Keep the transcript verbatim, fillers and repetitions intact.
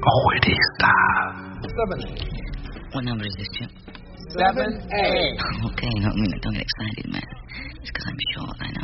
Oh, it is that. Seven. What number is this, Chip? Seven A. Okay, I mean, don't get excited, man. It's because I'm short, I know.